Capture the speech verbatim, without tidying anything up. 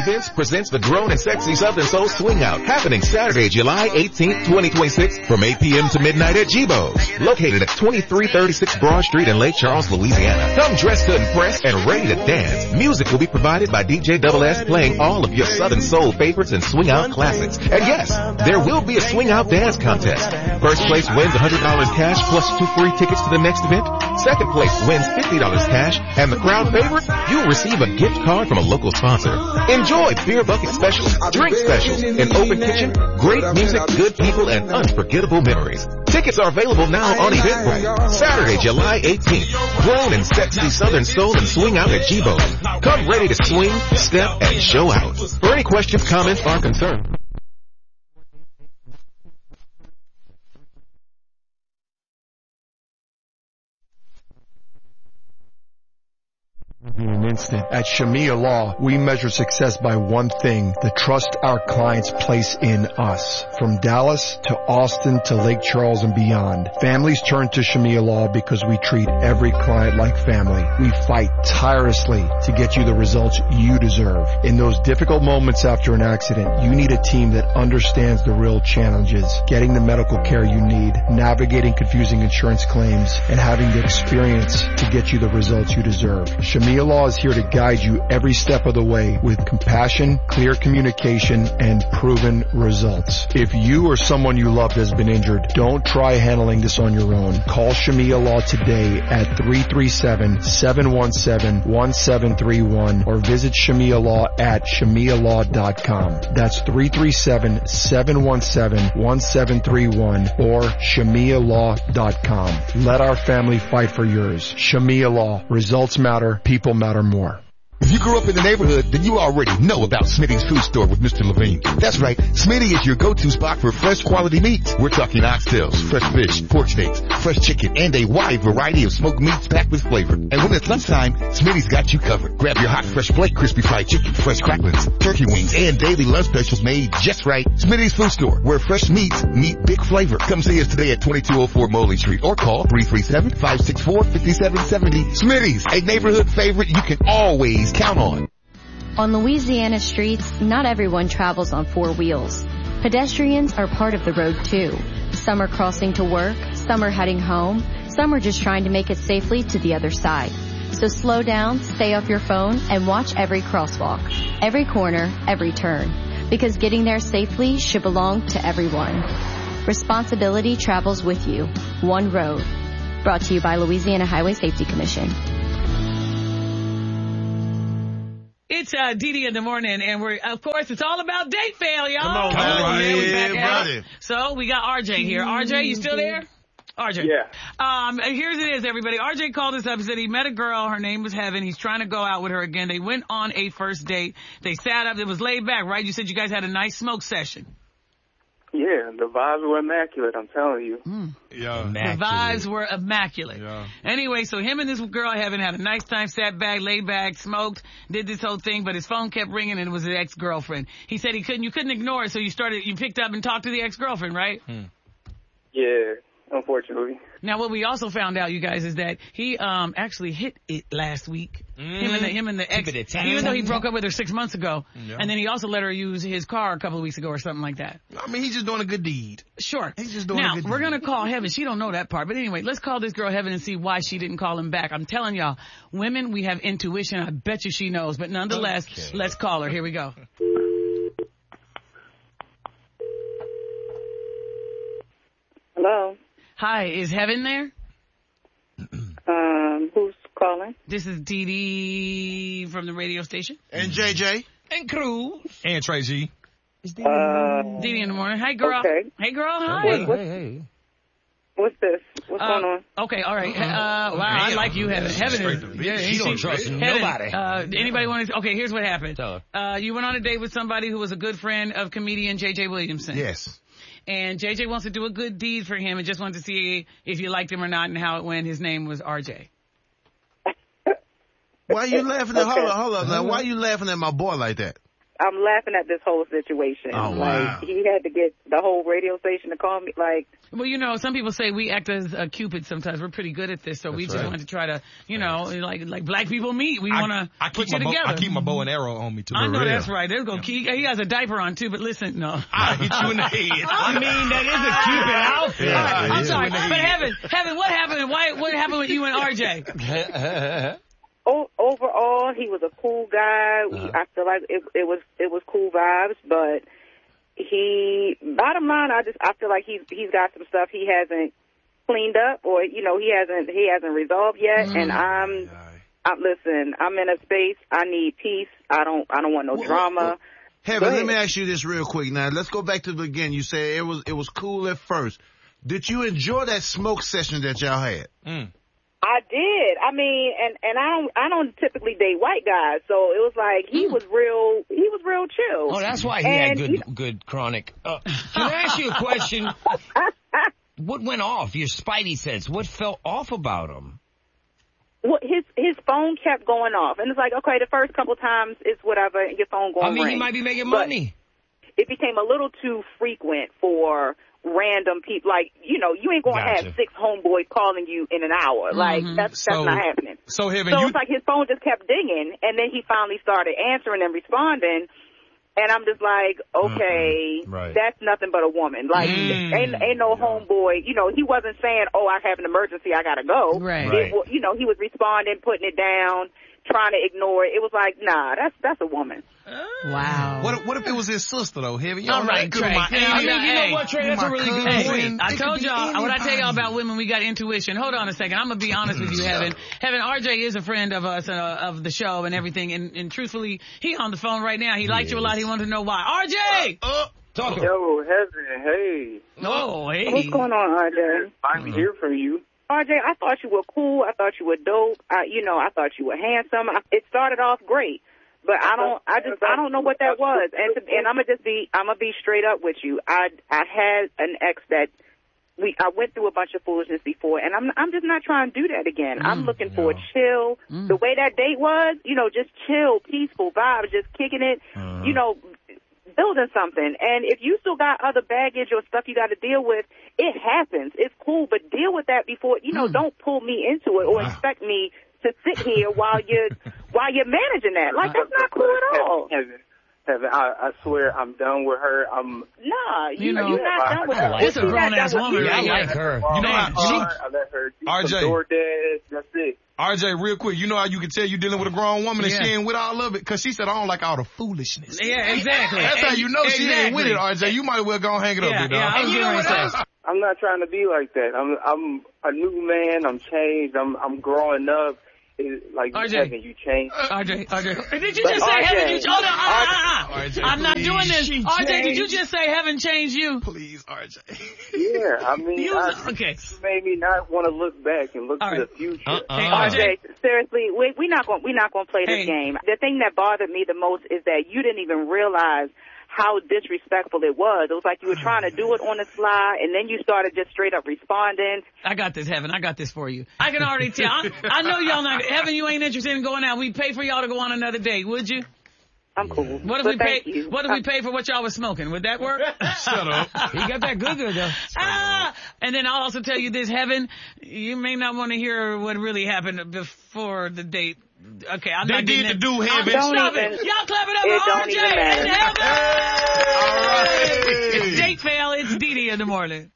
Events presents the Grown and Sexy Southern Soul Swing Out, happening Saturday, July eighteenth, twenty twenty-six, from eight p.m. to midnight at G-Bo's, located at twenty-three thirty-six Broad Street in Lake Charles, Louisiana. Come dressed to impress and ready to dance. Music will be provided by D J Double S, playing all of your Southern Soul favorites and Swing Out classics. And yes, there will be a Swing Out dance contest. First place wins one hundred dollars cash plus two free tickets to the next event. Second place wins fifty dollars cash, and the crowd favorite, you'll receive a gift card from a local sponsor. Enjoy beer bucket specials, drink specials, an open kitchen, great music, good people, and unforgettable memories. Tickets are available now on Eventbrite. Saturday, July eighteenth. Grown and sexy Southern Soul and Swing Out at G-Bo's. Come ready to swing, step, and show out. For any questions, comments, or concerns, in an instant. At Shamia Law, we measure success by one thing: the trust our clients place in us. From Dallas to Austin to Lake Charles and beyond, families turn to Shamia Law because we treat every client like family. We fight tirelessly to get you the results you deserve. In those difficult moments after an accident, you need a team that understands the real challenges: getting the medical care you need, navigating confusing insurance claims, and having the experience to get you the results you deserve. Shamia Law is here to guide you every step of the way with compassion, clear communication, and proven results. If you or someone you loved has been injured, don't try handling this on your own. Call Shamia Law today at three three seven, seven one seven, one seven three one or visit Shamia Law at shamia law dot com. That's three three seven, seven one seven, one seven three one or shamia law dot com. Let our family fight for yours. Shamia Law. Results matter. People matter more. If you grew up in the neighborhood, then you already know about Smitty's Food Store with Mister Levine. That's right, Smitty is your go-to spot for fresh quality meats. We're talking oxtails, fresh fish, pork steaks, fresh chicken, and a wide variety of smoked meats packed with flavor. And when it's lunchtime, Smitty's got you covered. Grab your hot, fresh plate, crispy fried chicken, fresh cracklings, turkey wings, and daily lunch specials made just right. Smitty's Food Store, where fresh meats meet big flavor. Come see us today at twenty-two oh four Moline Street or call three three seven, five six four, five seven seven zero. Smitty's, a neighborhood favorite you can always count on. On Louisiana streets, not everyone travels on four wheels. Pedestrians are part of the road too. Some are crossing to work, some are heading home, some are just trying to make it safely to the other side. So slow down, stay off your phone, and watch every crosswalk, every corner, every turn. Because getting there safely should belong to everyone. Responsibility travels with you. One road. Brought to you by Louisiana Highway Safety Commission. It's uh, Dee in the morning, and we're, of course, it's all about date fail, y'all. Come on, come on, yeah, we yeah, back at buddy. it. So we got R J here. R J, you still there? R J. Yeah. Um, here's it is, everybody. R J called us up and said he met a girl. Her name was Heaven. He's trying to go out with her again. They went on a first date. They sat up. It was laid back, right? You said you guys had a nice smoke session. Yeah, the vibes were immaculate, I'm telling you. Mm. Yeah. The vibes were immaculate. Yeah. Anyway, so him and this girl Heaven had a nice time, sat back, laid back, smoked, did this whole thing, but his phone kept ringing and it was his ex-girlfriend. He said he couldn't, you couldn't ignore it, so you started, you picked up and talked to the ex-girlfriend, right? Hmm. Yeah, unfortunately. Now, what we also found out, you guys, is that he um actually hit it last week. Mm. Him and the him and the ex, it even though he broke up with her six months ago, Yeah. and then he also let her use his car a couple of weeks ago or something like that. I mean, he's just doing a good deed. Sure. He's just doing now, a good we're deed. going to call Heaven. She don't know that part. But anyway, let's call this girl Heaven and see why she didn't call him back. I'm telling y'all, women, we have intuition. I bet you she knows. But nonetheless, Okay. let's call her. Here we go. Hello. Hi, is Heaven there? Um, who's calling? This is Dee Dee from the radio station. And J J. And Cruz. And Trey G. Uh, Dee Dee in the morning. Hey, girl. Okay. Hey, girl. Hi. Hey, what- What's this? What's Uh, going on? Okay, all right. Uh, wow, I like you, Heaven. Heaven is, yeah, She don't trust Heaven, nobody. Uh, anybody want to, okay, here's what happened. Tell Uh, you went on a date with somebody who was a good friend of comedian J J Williamson. Yes. And J J wants to do a good deed for him and just wanted to see if you liked him or not and how it went. His name was R J. Why are you laughing at, hold up, hold up now, why are you laughing at my boy like that? I'm laughing at this whole situation. Oh, like, wow. he had to get the whole radio station to call me. Like, well, you know, some people say we act as a Cupid sometimes. We're pretty good at this, so we just right. want to try to, you know, like like black people meet. We want to put you my together. Bow, I keep my bow and arrow on me, too. I know real. that's right. There's go. He, he has a diaper on, too, but listen, no. I'll hit you in the head. I mean, that is a Cupid outfit. All right, I'm Yeah. sorry. But Heaven, Heaven, what happened? Why, what happened with you and R J? o- overall, he was a cool guy. Uh-huh. I feel like it, it was it was cool vibes, but he, bottom line, I just I feel like he's he's got some stuff he hasn't cleaned up, or you know, he hasn't he hasn't resolved yet. Mm-hmm. And I'm, I'm listen, I'm in a space. I need peace. I don't I don't want no Well, drama. well, Heaven, Go let me ahead. ask you this real quick. Now, let's go back to the beginning. You said it was it was cool at first. Did you enjoy that smoke session that y'all had? Mm. I did. I mean, and and I don't I don't typically date white guys, so it was like he was real. He was real chill. Oh, that's why he And had good you- good chronic. Uh, can I ask you a question? What went off? Your spidey sense. What fell off about him? Well, his his phone kept going off, and it's like, okay, the first couple times it's whatever, and your phone going. I mean, ring. he might be making But money. It became a little too frequent for random people. Like, you know, you ain't gonna Gotcha. have six homeboys calling you in an hour. Like that's that's So- not happening. So, Heaven, So you... it's like his phone just kept dinging, and then he finally started answering and responding. And I'm just like, okay, Mm-hmm. Right. that's nothing but a woman. Like, Mm. ain't, ain't no homeboy. You know, he wasn't saying, oh, I have an emergency, I gotta go. Right. It Right. wa- you know, he was responding, putting it down, trying to ignore it. It was like, nah, that's that's a woman. Wow. What if, what if it was his sister, though, Heaven? You All know, right, that could be Trey. my Hey, aunt. I mean, you hey, know what, Trey? That's my a really good cousin. point. I It told could be y'all, what I tell y'all anybody. about women, we got intuition. Hold on a second. I'm going to be honest with you, Heaven. Heaven, R J is a friend of us, uh, of the show and everything. And, and truthfully, he on the phone right now. He liked you a lot. He wanted to know why. R J! Uh, Talk to him. Yo, Heaven, hey. Oh, hey. What's going on, R J? Finally hear from you. R J, I thought you were cool. I thought you were dope. I, you know, I thought you were handsome. I, it started off great, but I don't, I just, I don't know what that was. And to, and I'm gonna just be, I'm gonna be straight up with you. I, I had an ex that we, I went through a bunch of foolishness before, and I'm, I'm just not trying to do that again. I'm looking for a chill. The way that date was, you know, just chill, peaceful vibes, just kicking it, you know, building something. And if you still got other baggage or stuff you got to deal with, it happens. It's cool, but deal with that before, you know, don't pull me into it or expect me to sit here while you're, while you're managing that. Like, that's not cool at all. Heaven, Heaven, I, I swear I'm done with her. I'm. Nah, you, You know, you're not done with I her. like It's a She's not grown-ass done with woman you. Yeah, I right like here. her. You know I, how- you know- I let her do R J. some DoorDash. That's it. R J, real quick, you know how you can tell you dealing with a grown woman and Yeah. she ain't with all of it? Because she said, I don't like all the foolishness. Yeah, exactly. That's how you know she ain't with it, Exactly. R J. You might as well go and hang it up, Yeah, big dog. yeah, I was And you know gonna what say. else? I'm not trying to be like that. I'm I'm a new man. I'm changed. I'm I'm growing up. It, like R J. Heaven, you changed. R J, R J. Did you But just say R J, heaven? Did you, hold on, uh, uh, uh. R J, I'm not please. doing this. She R J, did you changed. just say heaven changed you? Please, R J. Yeah, I mean, You- I, okay. you made me not want to look back and look All to right. the future. Uh-uh. Hey, R R J. J, seriously, we we not going we not going to play Hey. this game. The thing that bothered me the most is that you didn't even realize how disrespectful it was. It was like you were trying to do it on the sly, and then you started just straight up responding. I got this, Heaven. I got this for you. I can already tell. I, I know y'all not, Heaven, you ain't interested in going out. We'd pay for y'all to go on another date, would you? I'm cool. What if but we pay, thank you. what if we pay for what y'all was smoking? Would that work? Shut up. He got that good, good, though. Ah, and then I'll also tell you this, Heaven, you may not want to hear what really happened before the date. Okay, I'm They not did getting the it. do, Heaven. Don't Stop even- it. Y'all clap it up it for don't R J even matter. and Heaven. All right. It's date fail. It's Dee Dee in the morning.